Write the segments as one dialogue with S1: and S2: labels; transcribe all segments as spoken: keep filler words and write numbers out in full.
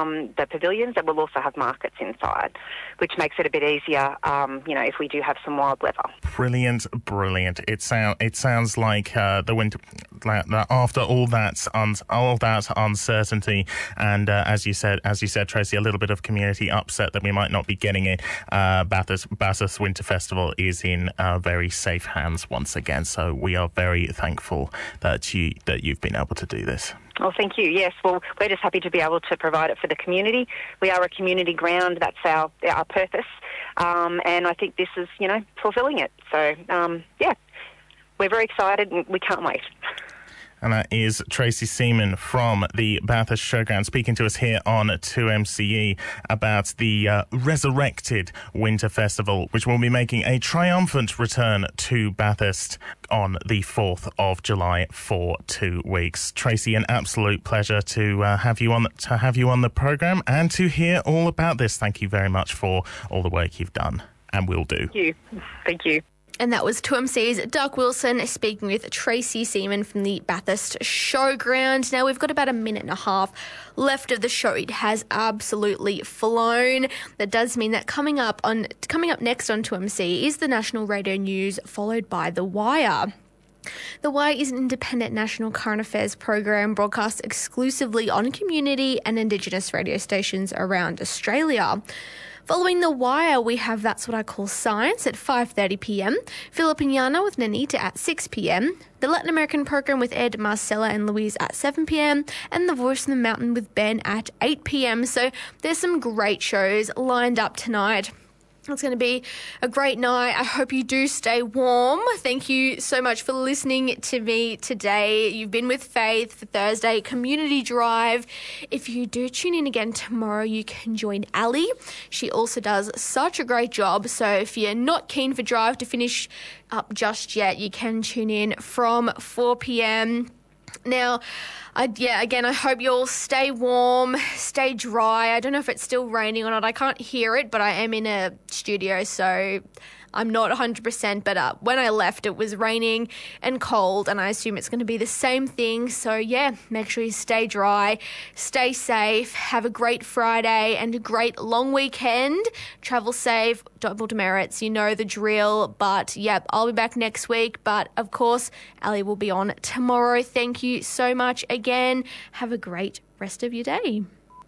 S1: um, the pavilions, that will also have markets inside, which makes it a bit easier, um, you know, if we do have some wild weather.
S2: Brilliant, brilliant. It sound it sounds like uh, the winter, like, after all that un, all that uncertainty, and uh, as you said, as you said, Tracy, a little bit of community upset that we might not be getting it. Uh, Bathurst, Bathurst Winter Festival is in uh, very safe hands once again. So we are very thankful that you that you've been able to do this.
S1: Oh, thank you. Yes, well, we're just happy to be able to provide it for the community. We are a community ground. That's our our purpose. Um, and I think this is, you know, fulfilling it. So, um, yeah, we're very excited and we can't wait.
S2: And that is Tracy Seaman from the Bathurst Showground speaking to us here on two M C E about the uh, resurrected Winter Festival, which will be making a triumphant return to Bathurst on the fourth of July for two weeks. Tracy, an absolute pleasure to uh, have you on to have you on the programme and to hear all about this. Thank you very much for all the work you've done and will do.
S1: Thank you. Thank you.
S3: And that was two M C's Doug Wilson speaking with Tracy Seaman from the Bathurst Showground. Now, we've got about a minute and a half left of the show. It has absolutely flown. That does mean that coming up on coming up next on two M C is the National Radio News, followed by The Wire. The Wire is an independent national current affairs program broadcast exclusively on community and Indigenous radio stations around Australia. Following The Wire, we have That's What I Call Science at five thirty p m, Filipiniana with Nanita at six p m, the Latin American program with Ed, Marcella and Louise at seven p m, and The Voice of the Mountain with Ben at eight p m. So there's some great shows lined up tonight. It's going to be a great night. I hope you do stay warm. Thank you so much for listening to me today. You've been with Faith for Thursday Community Drive. If you do tune in again tomorrow, you can join Ali. She also does such a great job. So if you're not keen for Drive to finish up just yet, you can tune in from four p m. Now, I, yeah, again, I hope you all stay warm, stay dry. I don't know if it's still raining or not. I can't hear it, but I am in a studio, so I'm not one hundred percent. But uh, when I left, it was raining and cold, and I assume it's going to be the same thing. So, yeah, make sure you stay dry, stay safe, have a great Friday and a great long weekend. Travel safe, double demerits, you know the drill. But, yep, I'll be back next week. But, of course, Ali will be on tomorrow. Thank you so much again. Have a great rest of your day.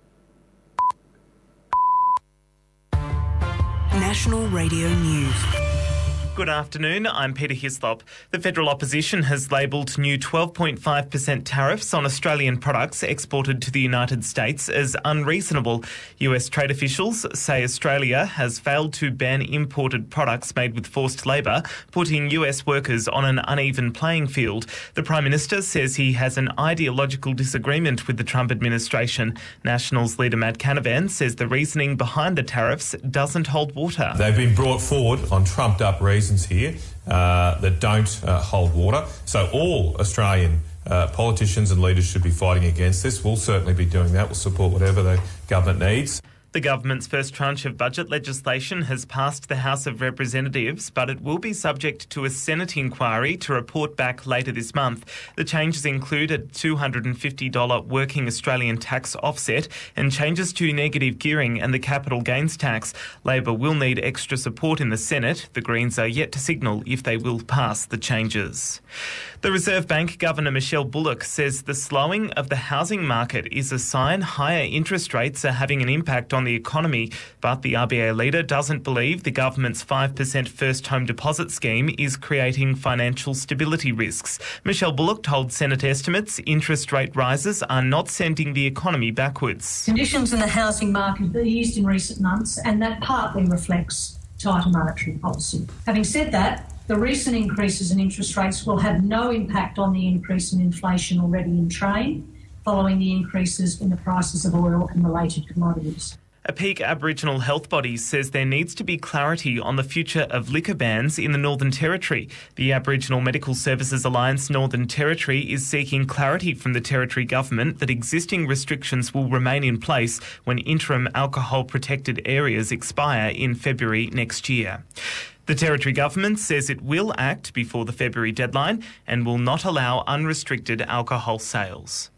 S4: National Radio News.
S5: Good afternoon, I'm Peter Hislop. The federal opposition has labelled new twelve point five percent tariffs on Australian products exported to the United States as unreasonable. U S trade officials say Australia has failed to ban imported products made with forced labour, putting U S workers on an uneven playing field. The Prime Minister says he has an ideological disagreement with the Trump administration. Nationals leader Matt Canavan says the reasoning behind the tariffs doesn't hold water.
S6: They've been brought forward on trumped-up reasons here uh, that don't uh, hold water. So all Australian uh, politicians and leaders should be fighting against this. We'll certainly be doing that. We'll support whatever the government needs.
S5: The government's first tranche of budget legislation has passed the House of Representatives, but it will be subject to a Senate inquiry to report back later this month. The changes include a two hundred fifty dollars working Australian tax offset and changes to negative gearing and the capital gains tax. Labor will need extra support in the Senate. The Greens are yet to signal if they will pass the changes. The Reserve Bank Governor Michelle Bullock says the slowing of the housing market is a sign higher interest rates are having an impact on the economy, but the R B A leader doesn't believe the government's five percent first home deposit scheme is creating financial stability risks. Michelle Bullock told Senate estimates interest rate rises are not sending the economy backwards.
S7: Conditions in the housing market have eased in recent months, and that partly reflects tighter monetary policy. Having said that, the recent increases in interest rates will have no impact on the increase in inflation already in train, following the increases in the prices of oil and related commodities.
S5: A peak Aboriginal health body says there needs to be clarity on the future of liquor bans in the Northern Territory. The Aboriginal Medical Services Alliance Northern Territory is seeking clarity from the Territory Government that existing restrictions will remain in place when interim alcohol-protected areas expire in February next year. The Territory Government says it will act before the February deadline and will not allow unrestricted alcohol sales.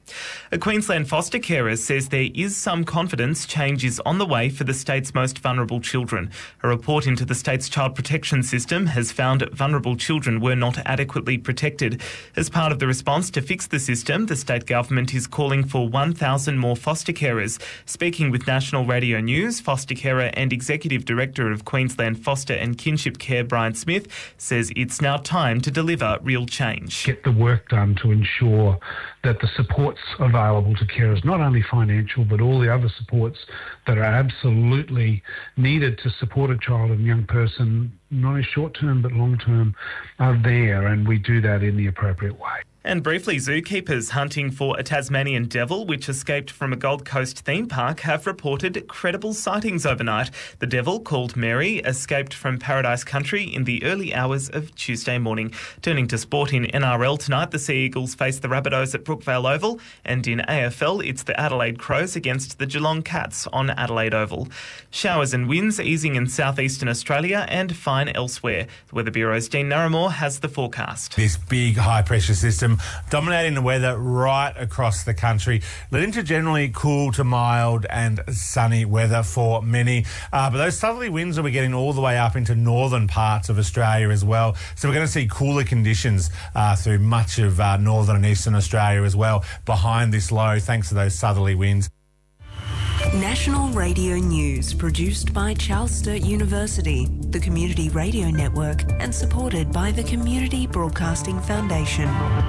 S5: A Queensland foster carer says there is some confidence change is on the way for the state's most vulnerable children. A report into the state's child protection system has found vulnerable children were not adequately protected. As part of the response to fix the system, the state government is calling for one thousand more foster carers. Speaking with National Radio News, foster carer and Executive Director of Queensland Foster and Kinship Care, Brian Smith, says it's now time to deliver real change.
S8: Get the work done to ensure that the supports available to carers, not only financial, but all the other supports that are absolutely needed to support a child and young person, not only short term but long term, are there, and we do that in the appropriate way.
S5: And briefly, zookeepers hunting for a Tasmanian devil which escaped from a Gold Coast theme park have reported credible sightings overnight. The devil, called Mary, escaped from Paradise Country in the early hours of Tuesday morning. Turning to sport in N R L tonight, the Sea Eagles face the Rabbitohs at Brookvale Oval, and in A F L, it's the Adelaide Crows against the Geelong Cats on Adelaide Oval. Showers and winds easing in southeastern Australia and fine elsewhere. The Weather Bureau's Dean Narramore has the forecast.
S9: This big high-pressure system dominating the weather right across the country, leading to generally cool to mild and sunny weather for many. Uh, but those southerly winds will be getting all the way up into northern parts of Australia as well. So we're going to see cooler conditions uh, through much of uh, northern and eastern Australia as well behind this low, thanks to those southerly winds.
S4: National Radio News, produced by Charles Sturt University, the Community Radio Network, and supported by the Community Broadcasting Foundation.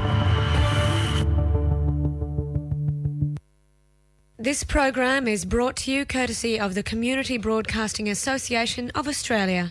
S10: This program is brought to you courtesy of the Community Broadcasting Association of Australia.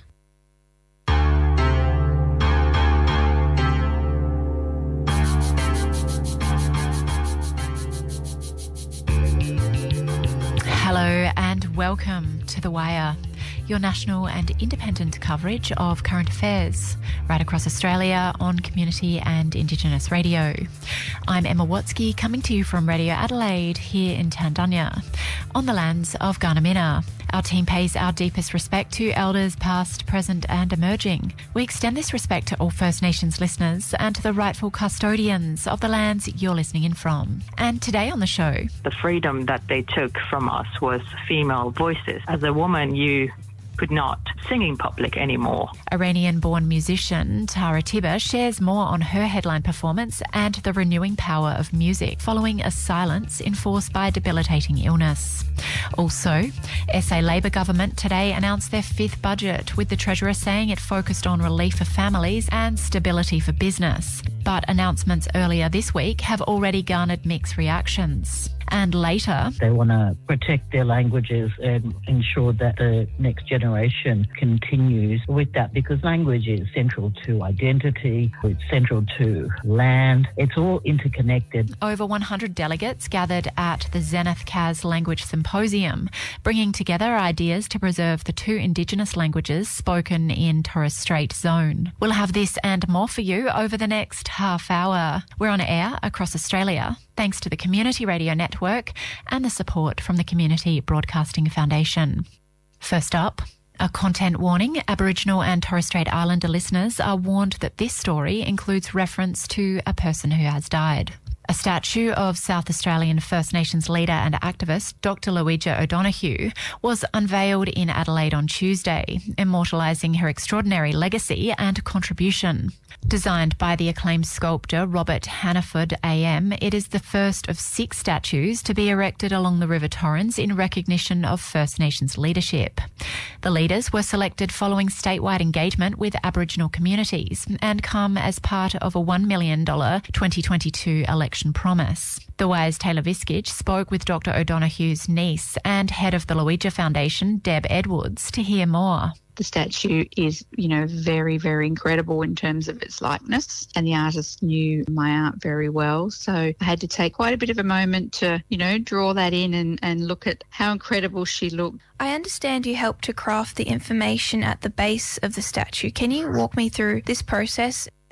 S11: Hello and welcome to The Wire, your national and independent coverage of current affairs right across Australia on community and Indigenous radio. I'm Emma Watsky, coming to you from Radio Adelaide here in Tandunya, on the lands of Gurnamina. Our team pays our deepest respect to elders past, present and emerging. We extend this respect to all First Nations listeners and to the rightful custodians of the lands you're listening in from. And today on the show,
S12: the freedom that they took from us was female voices. As a woman, you could not sing in public anymore.
S11: Iranian-born musician Tara Tiber shares more on her headline performance and the renewing power of music following a silence enforced by a debilitating illness. Also, S A Labor government today announced their fifth budget, with the Treasurer saying it focused on relief for families and stability for business. But announcements earlier this week have already garnered mixed reactions. And later,
S13: they want to protect their languages and ensure that the next generation continues with that, because language is central to identity, it's central to land, it's all interconnected.
S11: Over one hundred delegates gathered at the Zenith C A S Language Symposium, bringing together ideas to preserve the two Indigenous languages spoken in Torres Strait Zone. We'll have this and more for you over the next half hour. We're on air across Australia, thanks to the Community Radio Network and the support from the Community Broadcasting Foundation. First up, a content warning. Aboriginal and Torres Strait Islander listeners are warned that this story includes reference to a person who has died. A statue of South Australian First Nations leader and activist Doctor Louisa O'Donoghue was unveiled in Adelaide on Tuesday, immortalising her extraordinary legacy and contribution. Designed by the acclaimed sculptor Robert Hannaford A M, it is the first of six statues to be erected along the River Torrens in recognition of First Nations leadership. The leaders were selected following statewide engagement with Aboriginal communities and come as part of a one million dollars twenty twenty-two election promise. The Wire's Taylor Viskage spoke with Doctor O'Donoghue's niece and head of the Louisa Foundation, Deb Edwards, to hear more.
S14: The statue is, you know, very, very incredible in terms of its likeness, and the artist knew my art very well. So I had to take quite a bit of a moment to, you know, draw that in and, and look at how incredible she looked.
S3: I understand you helped to craft the information at the base of the statue. Can you walk me through this process?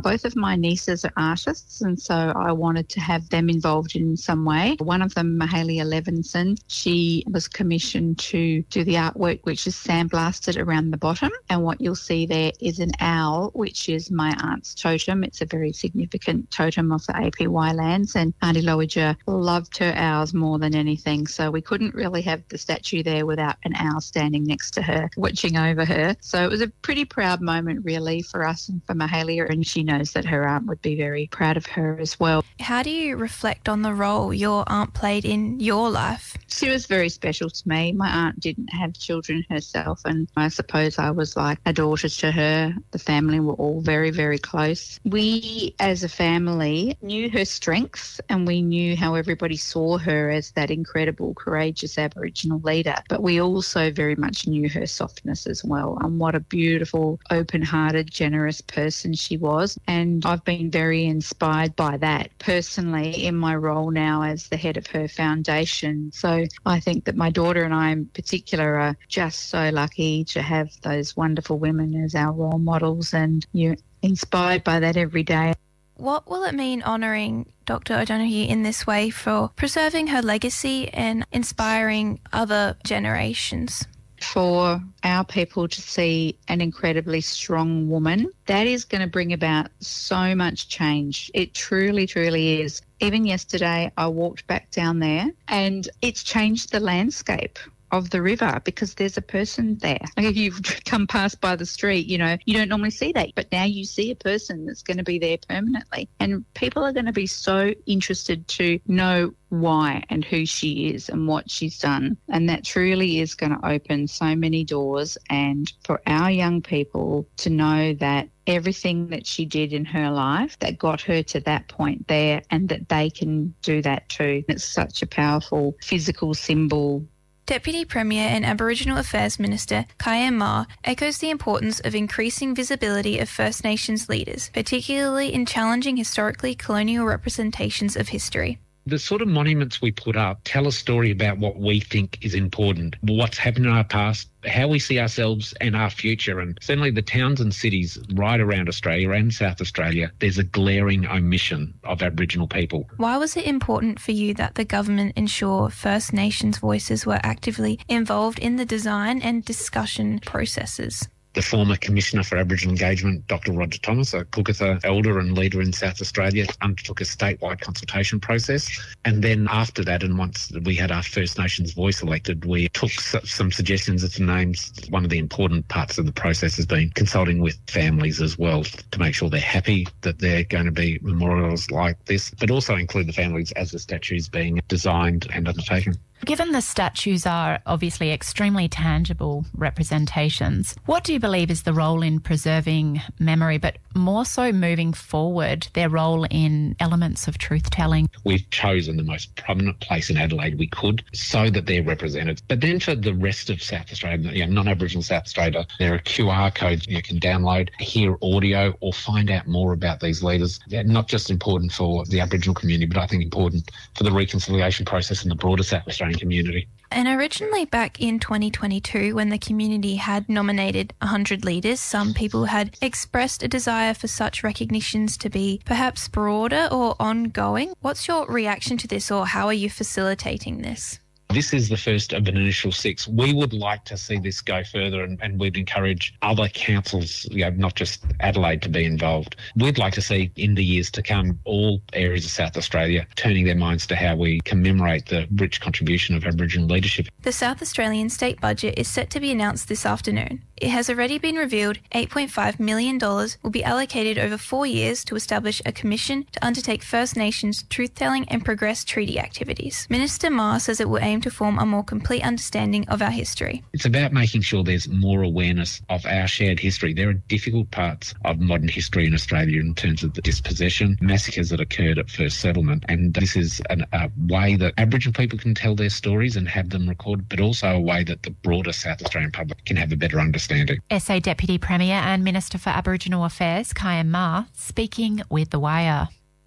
S14: Both of my nieces are artists, and so I wanted to have them involved in some way. One of them, Mahalia Levinson, she was commissioned to do the artwork which is sandblasted around the bottom, and what you'll see there is an owl, which is my aunt's totem. It's a very significant totem of the A P Y lands, and Auntie Lowiger loved her owls more than anything, so we couldn't really have the statue there without an owl standing next to her, watching over her. So it was a pretty proud moment really for us and for Mahalia, and she knows that her aunt would be very proud of her as well.
S15: How do you reflect on the role your aunt played in your life?
S14: She was very special to me. My aunt didn't have children herself, and I suppose I was like a daughter to her. The family were all very, very close. We as a family knew her strengths, and we knew how everybody saw her as that incredible, courageous Aboriginal leader, but we also very much knew her softness as well, and what a beautiful, open-hearted, generous person she was. And I've been very inspired by that personally in my role now as the head of her foundation. So I think that my daughter and I in particular are just so lucky to have those wonderful women as our role models, and you're inspired by that every day.
S15: What will it mean honouring Doctor O'Donoghue in this way for preserving her legacy and inspiring other generations?
S14: For our people to see an incredibly strong woman, that is going to bring about so much change. It truly, truly is. Even yesterday, I walked back down there and it's changed the landscape of the river because there's a person there. Like if you've come past by the street, you know, you don't normally see that, but now you see a person that's going to be there permanently. And people are going to be so interested to know why and who she is and what she's done. And that truly is going to open so many doors, and for our young people to know that everything that she did in her life that got her to that point there, and that they can do that too. It's such a powerful physical symbol.
S15: Deputy Premier and Aboriginal Affairs Minister Kaya Ma echoes the importance of increasing visibility of First Nations leaders, particularly in challenging historically colonial representations of history.
S16: The sort of monuments we put up tell a story about what we think is important, what's happened in our past, how we see ourselves and our future. And certainly the towns and cities right around Australia and South Australia, there's a glaring omission of Aboriginal people.
S15: Why was it important for you that the government ensure First Nations voices were actively involved in the design and discussion processes?
S16: The former Commissioner for Aboriginal Engagement, Doctor Roger Thomas, a Kaukatha elder and leader in South Australia, undertook a statewide consultation process. And then after that, and once we had our First Nations voice elected, we took some suggestions of the names. One of the important parts of the process has been consulting with families as well to make sure they're happy that they're going to be memorials like this, but also include the families as the statue's being designed and undertaken.
S11: Given the statues are obviously extremely tangible representations, what do you believe is the role in preserving memory, but more so moving forward, their role in elements of truth-telling?
S16: We've chosen the most prominent place in Adelaide we could so that they're represented. But then for the rest of South Australia, you know, non-Aboriginal South Australia, there are Q R codes you can download, hear audio or find out more about these leaders. They're not just important for the Aboriginal community, but I think important for the reconciliation process in the broader South Australian community.
S15: And originally back in twenty twenty-two, when the community had nominated one hundred leaders, some people had expressed a desire for such recognitions to be perhaps broader or ongoing. What's your reaction to this, or how are you facilitating this?
S16: This is the first of an initial six. We would like to see this go further, and, and we'd encourage other councils, you know, not just Adelaide, to be involved. We'd like to see in the years to come all areas of South Australia turning their minds to how we commemorate the rich contribution of Aboriginal leadership.
S15: The South Australian state budget is set to be announced this afternoon. It has already been revealed eight point five million dollars will be allocated over four years to establish a commission to undertake First Nations truth-telling and progress treaty activities. Minister Ma says it will aim to form a more complete understanding of our history.
S16: It's about making sure there's more awareness of our shared history. There are difficult parts of modern history in Australia in terms of the dispossession, massacres that occurred at first settlement, and this is an, a way that Aboriginal people can tell their stories and have them recorded, but also a way that the broader South Australian public can have a better understanding.
S11: S A Deputy Premier and Minister for Aboriginal Affairs, Kaya Ma, speaking with The Wire.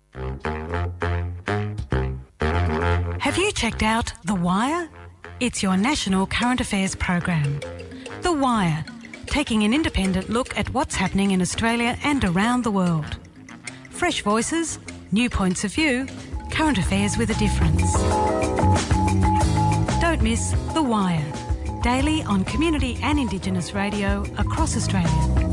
S17: Have you checked out The Wire? It's your national current affairs program. The Wire, taking an independent look at what's happening in Australia and around the world. Fresh voices, new points of view, current affairs with a difference. Don't miss The Wire, daily on community and Indigenous radio across Australia.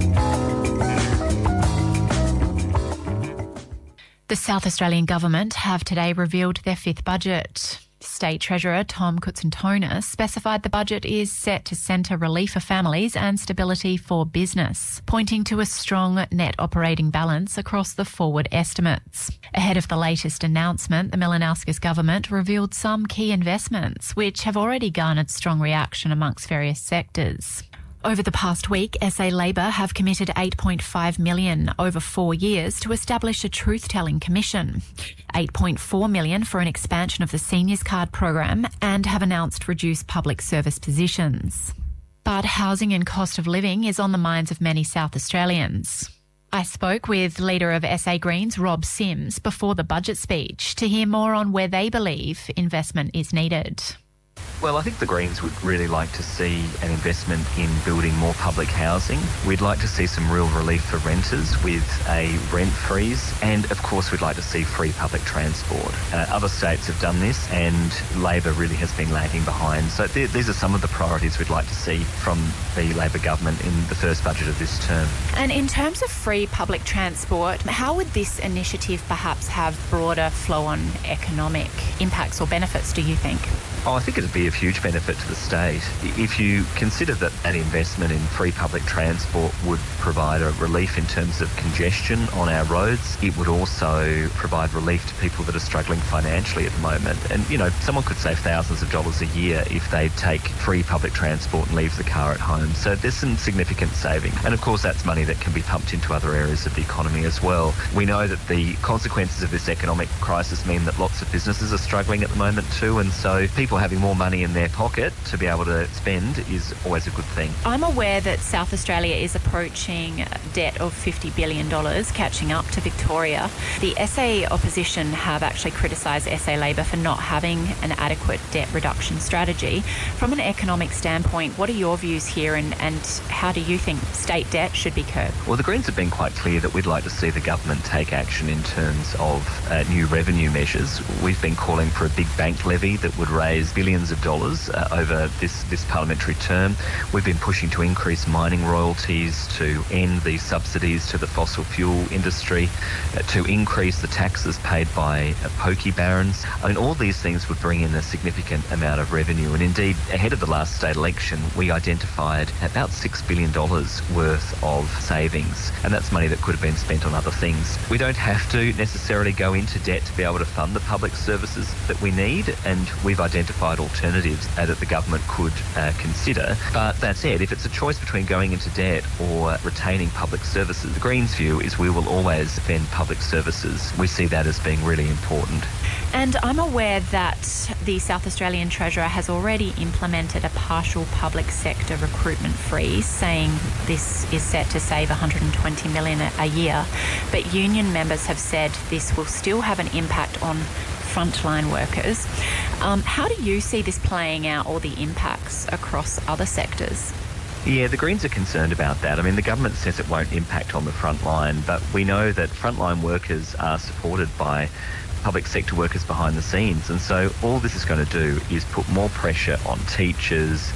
S11: The South Australian Government have today revealed their fifth budget. State Treasurer Tom Kutsintonis specified the budget is set to centre relief for families and stability for business, pointing to a strong net operating balance across the forward estimates. Ahead of the latest announcement, the Milanauskas government revealed some key investments, which have already garnered strong reaction amongst various sectors. Over the past week, S A Labor have committed eight point five million dollars over four years to establish a truth-telling commission, eight point four million dollars for an expansion of the Seniors Card program, and have announced reduced public service positions. But housing and cost of living is on the minds of many South Australians. I spoke with leader of S A Greens, Rob Sims, before the budget speech to hear more on where they believe investment is needed.
S18: Well, I think the Greens would really like to see an investment in building more public housing. We'd like to see some real relief for renters with a rent freeze, and of course we'd like to see free public transport. Uh, other states have done this and Labor really has been lagging behind. So th- these are some of the priorities we'd like to see from the Labor government in the first budget of this term.
S11: And in terms of free public transport, how would this initiative perhaps have broader flow-on economic impacts or benefits, do you think?
S18: Oh, I think it'd be of huge benefit to the state. If you consider that an investment in free public transport would provide a relief in terms of congestion on our roads, it would also provide relief to people that are struggling financially at the moment. And, you know, someone could save thousands of dollars a year if they take free public transport and leave the car at home. So there's some significant saving. And, of course, that's money that can be pumped into other areas of the economy as well. We know that the consequences of this economic crisis mean that lots of businesses are struggling at the moment too, and so people having more money in their pocket to be able to spend is always a good thing.
S11: I'm aware that South Australia is approaching debt of fifty billion dollars, catching up to Victoria. The S A opposition have actually criticised S A Labor for not having an adequate debt reduction strategy. From an economic standpoint, what are your views here, and, and how do you think state debt should be curbed?
S18: Well, the Greens have been quite clear that we'd like to see the government take action in terms of uh, new revenue measures. We've been calling for a big bank levy that would raise billions of dollars uh, over this, this parliamentary term. We've been pushing to increase mining royalties, to end the subsidies to the fossil fuel industry, uh, to increase the taxes paid by uh, pokey barons. I mean, all these things would bring in a significant amount of revenue. And indeed, ahead of the last state election, we identified about six billion dollars worth of savings. And that's money that could have been spent on other things. We don't have to necessarily go into debt to be able to fund the public services that we need. And we've identified alternatives uh, that the government could uh, consider. But that said, if it's a choice between going into debt or retaining public services, the Greens' view is we will always defend public services. We see that as being really important.
S11: And I'm aware that the South Australian Treasurer has already implemented a partial public sector recruitment freeze, saying this is set to save one hundred twenty million dollars a year. But union members have said this will still have an impact on frontline workers. Um, how do you see this playing out, or the impacts across other sectors?
S18: Yeah, the Greens are concerned about that. I mean, the government says it won't impact on the front line, but we know that frontline workers are supported by public sector workers behind the scenes. And so all this is going to do is put more pressure on teachers,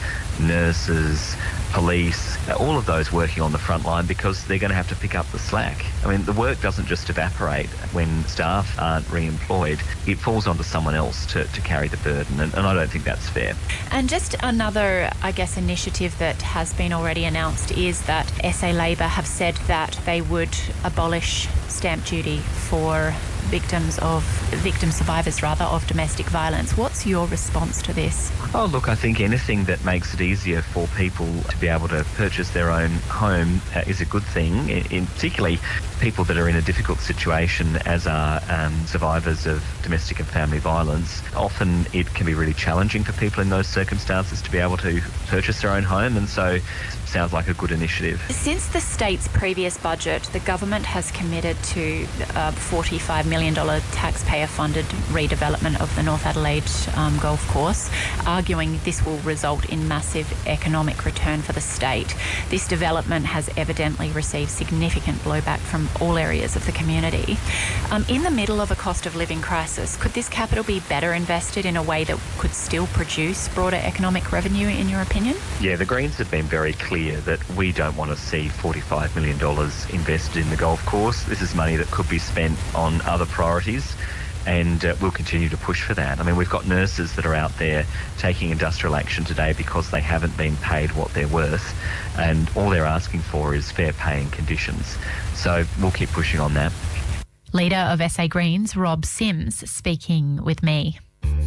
S18: nurses, police, all of those working on the front line, because they're going to have to pick up the slack. I mean, the work doesn't just evaporate when staff aren't re-employed. It falls onto someone else to, to carry the burden, and, and I don't think that's fair.
S11: And just another, I guess, initiative that has been already announced is that S A Labor have said that they would abolish stamp duty for victims of, victim survivors rather, of domestic violence. What's your response to this?
S18: Oh, look, I think anything that makes it easier for people to be able to purchase their own home uh, is a good thing, in, in particularly people that are in a difficult situation, as are um, survivors of domestic and family violence. Often it can be really challenging for people in those circumstances to be able to purchase their own home, and so sounds like a good initiative.
S11: Since the state's previous budget, the government has committed to uh, forty-five million million dollars taxpayer-funded redevelopment of the North Adelaide um, golf course, arguing this will result in massive economic return for the state. This development has evidently received significant blowback from all areas of the community. Um, in the middle of a cost of living crisis, could this capital be better invested in a way that could still produce broader economic revenue, in your opinion?
S18: Yeah, the Greens have been very clear that we don't want to see forty-five million dollars invested in the golf course. This is money that could be spent on other priorities, and uh, we'll continue to push for that. I mean, we've got nurses that are out there taking industrial action today because they haven't been paid what they're worth, and all they're asking for is fair pay and conditions. So we'll keep pushing on that.
S11: Leader of S A Greens, Rob Sims, speaking with me.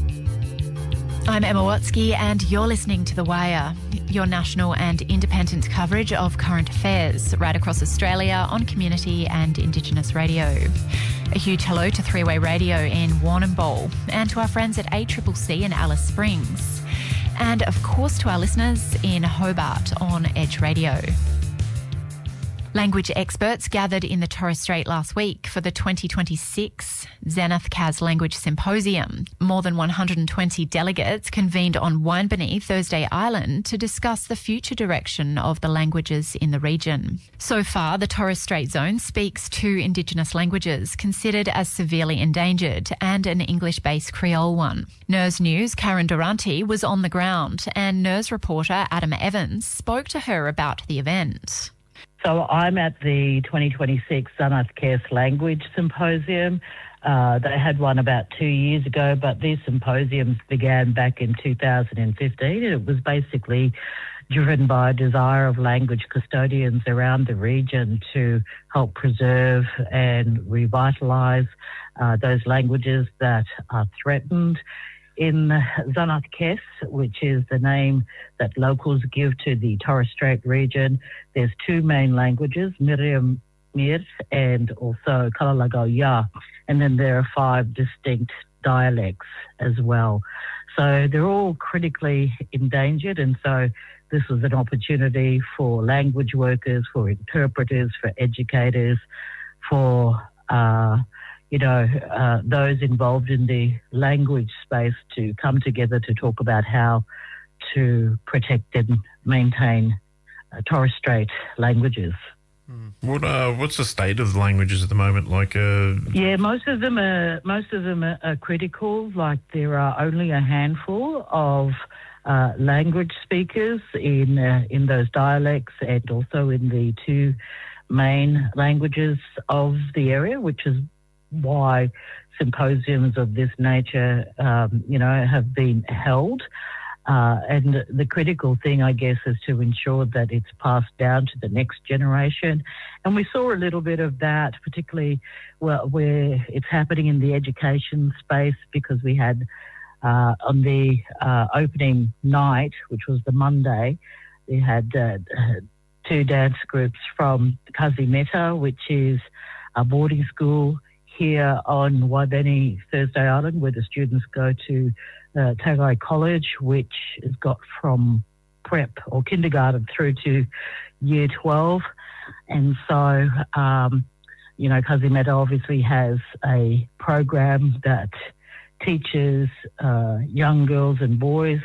S11: I'm Emma Watsky and you're listening to The Wire, your national and independent coverage of current affairs right across Australia on community and Indigenous radio. A huge hello to Three Way Radio in Warrnambool and to our friends at A C C C in Alice Springs. And of course to our listeners in Hobart on Edge Radio. Language experts gathered in the Torres Strait last week for the twenty twenty-six Zenith Kaz Language Symposium. More than one hundred twenty delegates convened on Wine Thursday Island to discuss the future direction of the languages in the region. So far, the Torres Strait Zone speaks two Indigenous languages considered as severely endangered and an English-based Creole one. N E R S News' Karen Durante was on the ground and N E R S reporter Adam Evans spoke to her about the event.
S13: So I'm at the twenty twenty-six Zenith Kaz Language Symposium. Uh, they had one about two years ago, but these symposiums began back in two thousand fifteen, and it was basically driven by a desire of language custodians around the region to help preserve and revitalise uh, those languages that are threatened. In Zenith Kaz, which is the name that locals give to the Torres Strait region, there's two main languages, Miriam Mir and also Kalalagaya, and then there are five distinct dialects as well. So they're all critically endangered, and so this was an opportunity for language workers, for interpreters, for educators, for uh, you know, uh, those involved in the language space to come together to talk about how to protect and maintain uh, Torres Strait languages.
S19: What uh, what's the state of the languages at the moment? Like, uh...
S13: yeah, most of them are most of them are, are critical. Like, there are only a handful of uh, language speakers in uh, in those dialects, and also in the two main languages of the area, which is why symposiums of this nature, um, you know, have been held. Uh, and the critical thing, I guess, is to ensure that it's passed down to the next generation. And we saw a little bit of that, particularly well, where it's happening in the education space, because we had uh, on the uh, opening night, which was the Monday, we had uh, two dance groups from Kazi Meta, which is a boarding school here on Waibeni Thursday Island, where the students go to uh, Tagai College, which has got from prep or kindergarten through to year twelve. And so, um, you know, Kazi Meta obviously has a program that teaches uh, young girls and boys,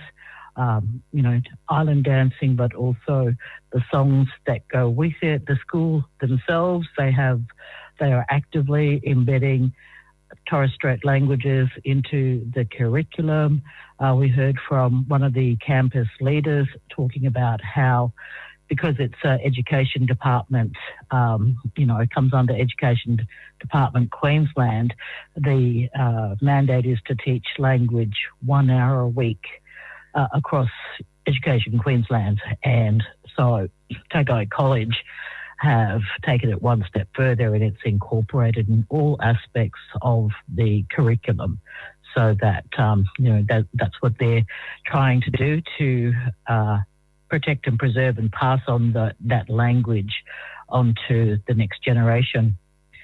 S13: um, you know, island dancing, but also the songs that go with it. The school themselves, they have They are actively embedding Torres Strait languages into the curriculum. Uh, we heard from one of the campus leaders talking about how, because it's an education department, um, you know, it comes under Education Department Queensland, the uh, mandate is to teach language one hour a week uh, across Education Queensland. And so Tagai College have taken it one step further, and it's incorporated in all aspects of the curriculum, so that um, you know that, that's what they're trying to do to uh, protect and preserve and pass on the, that language onto the next generation.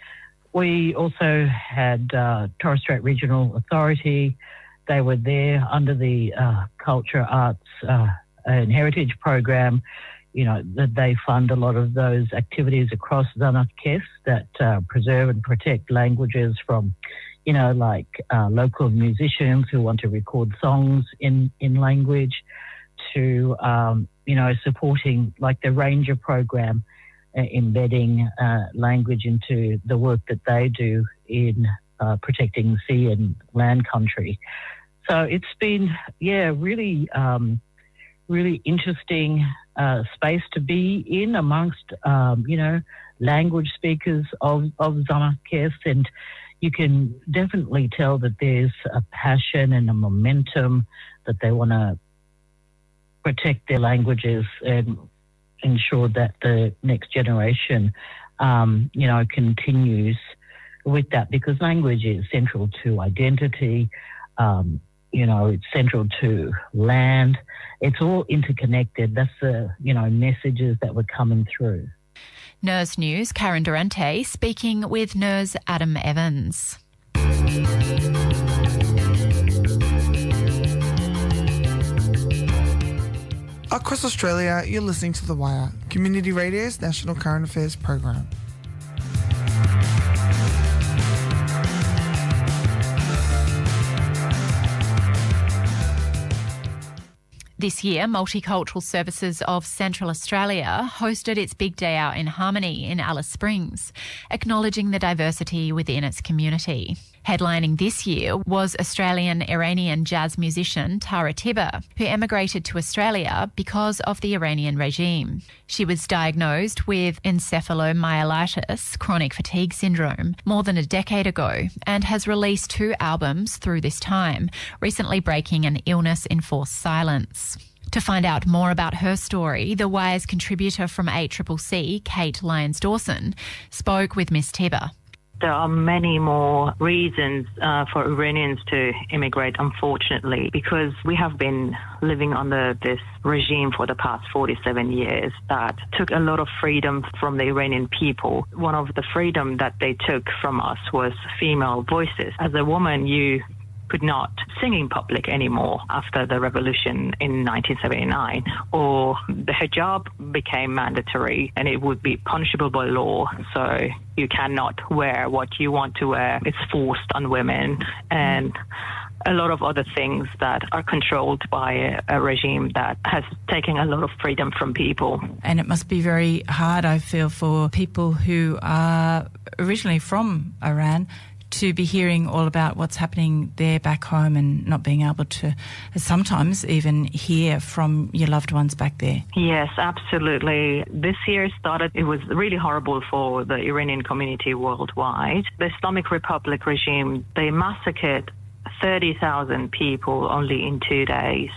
S13: We also had uh, Torres Strait Regional Authority. They were there under the uh, Culture, Arts uh, and Heritage program you know, that they fund a lot of those activities across Zanarkes that uh, preserve and protect languages from, you know, like uh, local musicians who want to record songs in, in language to, um, you know, supporting like the Ranger program, uh, embedding uh, language into the work that they do in uh, protecting sea and land country. So it's been, yeah, really, um, really interesting uh, space to be in amongst, um, you know, language speakers of, of Zanarkes, and you can definitely tell that there's a passion and a momentum that they want to protect their languages and ensure that the next generation, um, you know, continues with that, because language is central to identity. Um, you know, it's central to land. It's all interconnected. That's the, you know, messages that were coming through.
S11: N U R S News, Karen Durante speaking with N U R S Adam Evans.
S20: Across Australia, you're listening to The Wire, Community Radio's national current affairs program.
S11: This year, Multicultural Services of Central Australia hosted its Big Day Out in Harmony in Alice Springs, acknowledging the diversity within its community. Headlining this year was Australian-Iranian jazz musician Tara Tiber, who emigrated to Australia because of the Iranian regime. She was diagnosed with encephalomyelitis, chronic fatigue syndrome, more than a decade ago and has released two albums through this time, recently breaking an illness-enforced silence. To find out more about her story, The Wire's contributor from A C C C, Kate Lyons-Dawson, spoke with Miss Tiber.
S12: There are many more reasons uh, for Iranians to immigrate, unfortunately, because we have been living under this regime for the past forty-seven years that took a lot of freedom from the Iranian people. One of the freedom that they took from us was female voices. As a woman, you could not sing in public anymore after the revolution in nineteen seventy-nine, or the hijab became mandatory and it would be punishable by law. So you cannot wear what you want to wear. It's forced on women, and a lot of other things that are controlled by a, a regime that has taken a lot of freedom from people.
S21: And it must be very hard, I feel, for people who are originally from Iran to be hearing all about what's happening there back home and not being able to sometimes even hear from your loved ones back there.
S12: Yes, absolutely. This year started, it was really horrible for the Iranian community worldwide. The Islamic Republic regime, they massacred thirty thousand people only in two days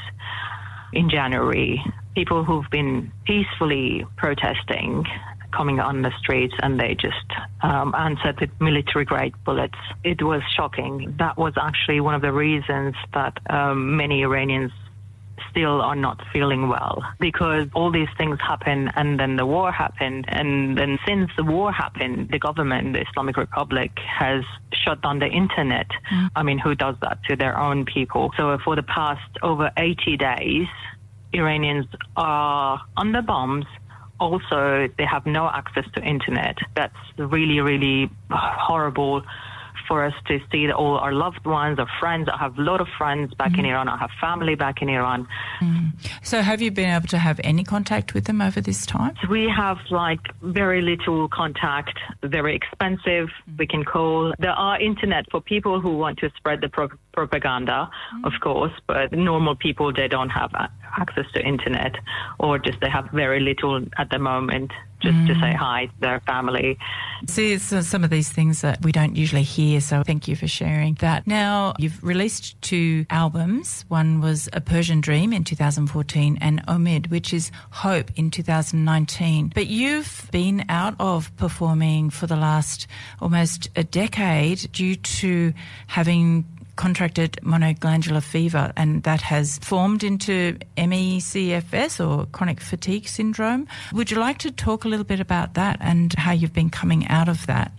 S12: in January. People who've been peacefully protesting, coming on the streets, and they just um, answered with military-grade bullets. It was shocking. That was actually one of the reasons that um, many Iranians still are not feeling well, because all these things happened and then the war happened, and then since the war happened, the government, the Islamic Republic, has shut down the internet. Mm. I mean, who does that to their own people? So for the past over eighty days, Iranians are under bombs. Also, they have no access to internet. That's really, really horrible for us to see that all our loved ones, our friends. I have a lot of friends back mm. in Iran. I have family back in Iran.
S21: Mm. So have you been able to have any contact with them over this time?
S12: So we have like very little contact, very expensive. Mm. We can call. There are internet for people who want to spread the pro- propaganda, mm. of course, but normal people, they don't have access to internet, or just they have very little at the moment just mm. to say hi to their family.
S21: See, it's uh, some of these things that we don't usually hear, so thank you for sharing that. Now, you've released two albums. One was A Persian Dream in two thousand fourteen and Omid, which is Hope, in two thousand nineteen. But you've been out of performing for the last almost a decade due to having contracted monoglandular fever, and that has formed into M E C F S, or chronic fatigue syndrome. Would you like to talk a little bit about that and how you've been coming out of that?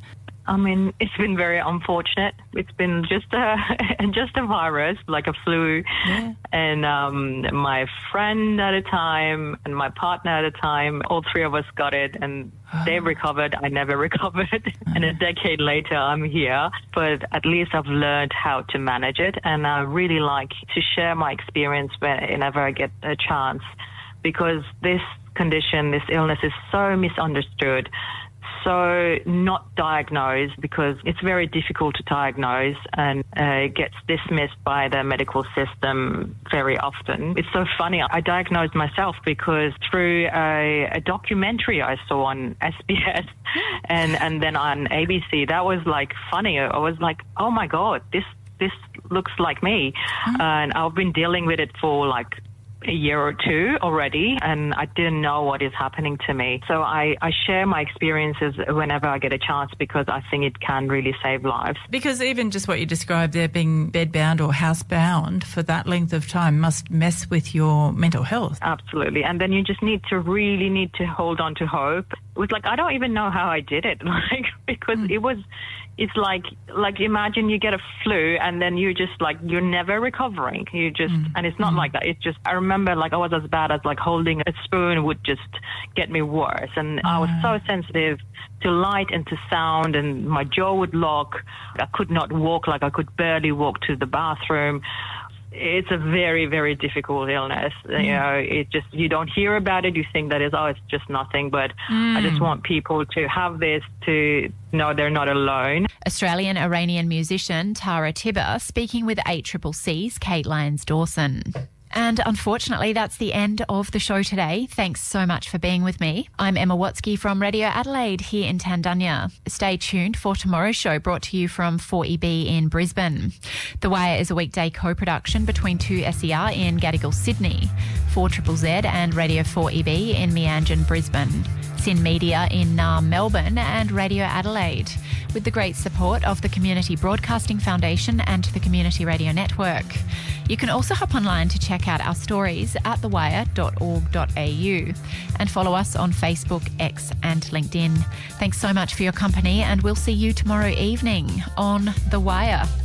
S12: I mean, it's been very unfortunate. It's been just a just a virus, like a flu.
S21: Yeah.
S12: And um, my friend at a time and my partner at a time, all three of us got it, and they recovered. I never recovered. And a decade later, I'm here. But at least I've learned how to manage it, and I really like to share my experience whenever I get a chance, because this condition, this illness is so misunderstood. So not diagnosed, because it's very difficult to diagnose, and uh, it gets dismissed by the medical system very often. It's so funny. I diagnosed myself because through a, a documentary I saw on S B S and, and then on A B C, that was like funny. I was like, oh my God, this, this looks like me. Mm-hmm. Uh, and I've been dealing with it for like a year or two already, and I didn't know what is happening to me. So I, I share my experiences whenever I get a chance, because I think it can really save lives.
S21: Because even just what you described there, being bedbound or housebound for that length of time must mess with your mental health.
S12: Absolutely. And then you just need to really need to hold on to hope. It was like, I don't even know how I did it, like, because mm. it was, it's like, like imagine you get a flu and then you just like, you're never recovering. You just, mm. and it's not mm. like that. It's just, I remember like I was as bad as like holding a spoon would just get me worse. And mm. I was so sensitive to light and to sound, and my jaw would lock. I could not walk, like I could barely walk to the bathroom. It's a very, very difficult illness. Mm. You know, it just, you don't hear about it. You think that is, oh, it's just nothing. But mm. I just want people to have this, to know they're not alone.
S11: Australian Iranian musician Tara Tibber speaking with eight C C C's Kate Lyons-Dawson. And unfortunately, that's the end of the show today. Thanks so much for being with me. I'm Emma Watsky from Radio Adelaide here in Tandanya. Stay tuned for tomorrow's show, brought to you from four E B in Brisbane. The Wire is a weekday co-production between two S E R in Gadigal, Sydney, four Z Z Z and Radio four E B in Meanjin, Brisbane, Sin Media in Naarm, Melbourne, and Radio Adelaide, with the great support of the Community Broadcasting Foundation and the Community Radio Network. You can also hop online to check out our stories at the wire dot org dot a u and follow us on Facebook, X and LinkedIn. Thanks so much for your company, and we'll see you tomorrow evening on The Wire.